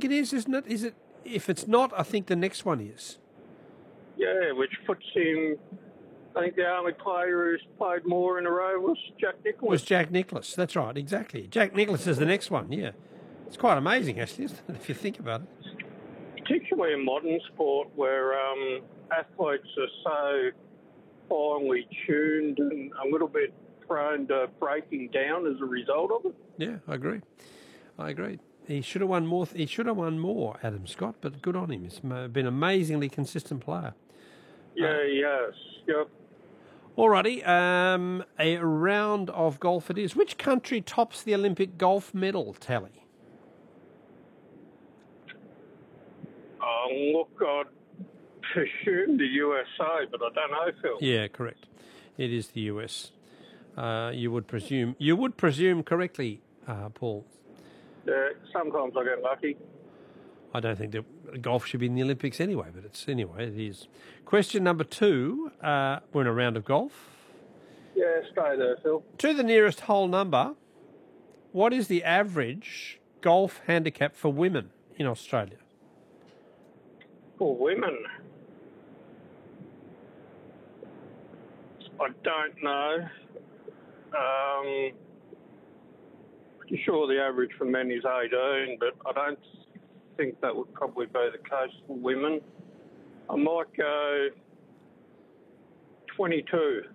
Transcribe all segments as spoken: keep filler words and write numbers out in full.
it is, isn't it? Is it? If it's not, I think the next one is. Yeah, which puts him. I think the only player who's played more in a row was Jack Nicklaus. Was Jack Nicklaus? That's right, exactly. Jack Nicklaus is the next one. Yeah, it's quite amazing, actually, isn't it, if you think about it. Particularly in modern sport, where um, athletes are so finely tuned and a little bit prone to breaking down as a result of it. Yeah, I agree. I agree. He should have won more. He should have won more, Adam Scott. But good on him. He's been an amazingly consistent player. Yeah, uh, yes, yep. Alrighty, um, a round of golf it is. Which country tops the Olympic golf medal tally? Oh, look, I'd presume the U S A, but I don't know, Phil. Yeah, correct. It is the U S. Uh, you would presume. You would presume correctly, uh, Paul. Yeah, sometimes I get lucky. I don't think that golf should be in the Olympics anyway, but it's anyway, it is. Question number two. Uh, we're in a round of golf. Yeah, stay there, Phil. To the nearest whole number, what is the average golf handicap for women in Australia? For women? I don't know. Um, pretty sure the average for men is eighteen, but I don't think that would probably be the case for women. I might go twenty-two.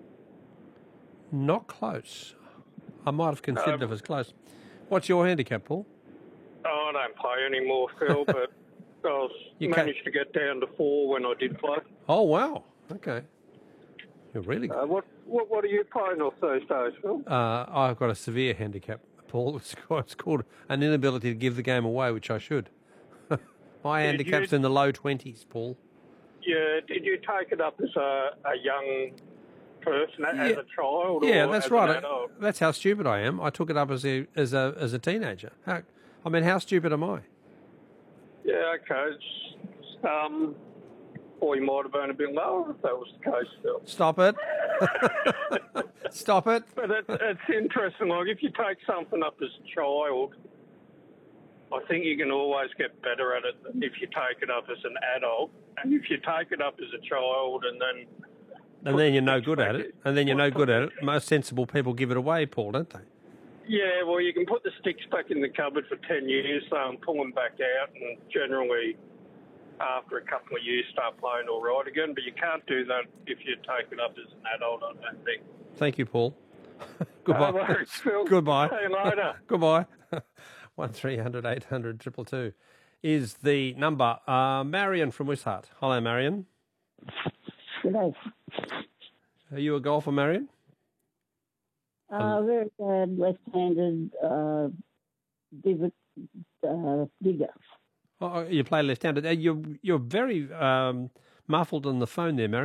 Not close. I might have considered Um, it was close. What's your handicap, Paul? Oh, I don't play anymore, Phil, but I was You managed to get down to four when I did play. Oh, wow. Okay. You're really good. Uh, what, what what are you playing off those days, Phil? Uh, I've got a severe handicap, Paul. It's called, it's called an inability to give the game away, which I should. My Did handicap's you- in the low twenties, Paul. Yeah, did you take it up as a, a young person, as Yeah. a child? Yeah, or that's as right. An adult? That's how stupid I am. I took it up as a as a as a teenager. How, I mean, how stupid am I? Yeah, okay. It's, um, or you might have been a bit lower if that was the case, Phil. Stop it. Stop it. But it, it's interesting. Like, if you take something up as a child, I think you can always get better at it than if you take it up as an adult. And if you take it up as a child and then... And then you're no good at it. And then you're no good at it. Most sensible people give it away, Paul, don't they? Yeah, well, you can put the sticks back in the cupboard for ten years, so and pull them back out, and generally after a couple of years start playing all right again. But you can't do that if you take it up as an adult, I don't think. Thank you, Paul. Goodbye. No worries, Phil. Goodbye. See you later. Goodbye. One three hundred eight hundred triple two is the number. Uh, Marion from Wishart. Hello, Marion. G'day. Are you a golfer, Marion? Uh, very bad left-handed uh, div- uh, digger. Oh, you play left-handed. Uh, You're you're very um, muffled on the phone there, Marion.